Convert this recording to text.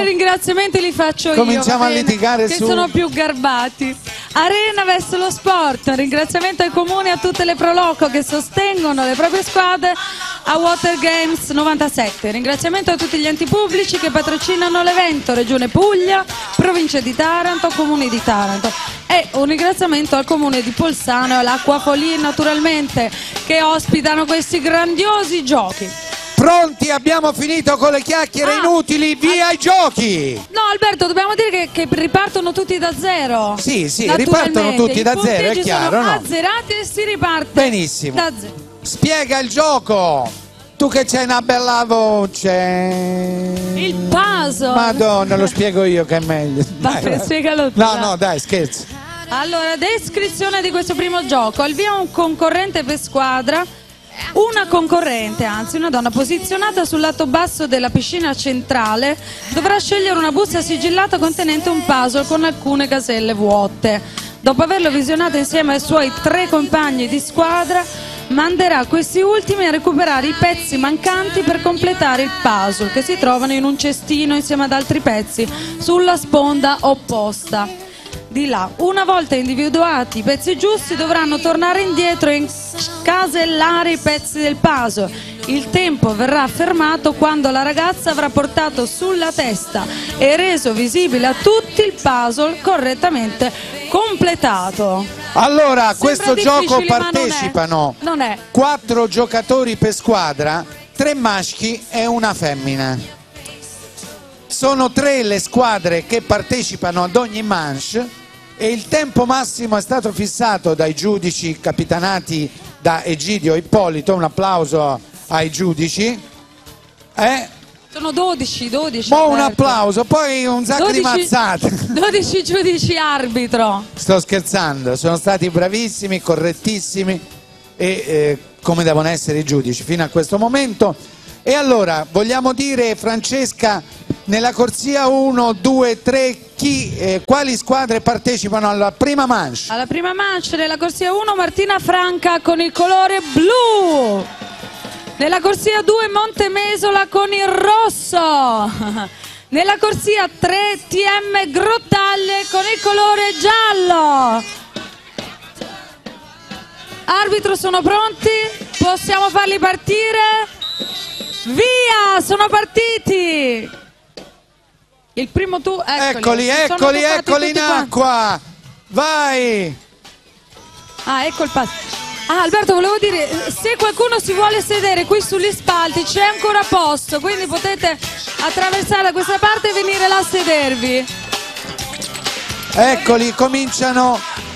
ringraziamenti li faccio Cominciamo io. a litigare che su... sono più garbati. Arena Veste lo Sport, ringraziamento ai comuni e a tutte le Proloco che sostengono le proprie squadre a Water Games 97. Ringraziamento a tutti gli enti pubblici che patrocinano l'evento, Regione Puglia, Provincia di Taranto, Comune di Taranto. E un ringraziamento al comune di Polsano e all'Acquafolì naturalmente che ospitano questi grandiosi giochi. Pronti? Abbiamo finito con le chiacchiere inutili, via i giochi! No Alberto, dobbiamo dire che ripartono tutti da zero. Sì, ripartono tutti da zero, è chiaro, sono no? azzerati e si riparte Benissimo. da zero. Spiega il gioco! Tu che c'hai una bella voce. Il puzzle. Madonna, lo spiego io che è meglio. Vai, spiegalo tu. No, dai, scherzo. Allora, descrizione di questo primo gioco. Al via un concorrente per squadra, una concorrente, anzi una donna posizionata sul lato basso della piscina centrale, dovrà scegliere una busta sigillata contenente un puzzle con alcune caselle vuote. Dopo averlo visionato insieme ai suoi 3 compagni di squadra, manderà questi ultimi a recuperare i pezzi mancanti per completare il puzzle, che si trovano in un cestino insieme ad altri pezzi sulla sponda opposta di là. Una volta individuati i pezzi giusti dovranno tornare indietro e incasellare i pezzi del puzzle. Il tempo verrà fermato quando la ragazza avrà portato sulla testa e reso visibile a tutti il puzzle correttamente completato. Allora, questo gioco difficile, ma partecipano non è. 4 giocatori per squadra, 3 maschi e una femmina. Sono 3 le squadre che partecipano ad ogni manche e il tempo massimo è stato fissato dai giudici capitanati da Egidio Ippolito. Un applauso ai giudici. Sono 12. Un applauso, poi un sacco di mazzate. 12 giudici arbitro. Sto scherzando, sono stati bravissimi, correttissimi e come devono essere i giudici fino a questo momento. E allora, vogliamo dire, Francesca, nella corsia 1, 2, 3, quali squadre partecipano alla prima manche? Alla prima manche nella corsia 1 Martina Franca con il colore blu. Nella corsia 2 Montemesola con il rosso. Nella corsia 3 TM Grottaglie con il colore giallo. Arbitro, sono pronti? Possiamo farli partire? Via, sono partiti. Il primo tu, eccoli in acqua. Vai. Ecco il passo. Alberto, volevo dire, se qualcuno si vuole sedere qui sugli spalti c'è ancora posto, quindi potete attraversare da questa parte e venire là a sedervi. Eccoli, cominciano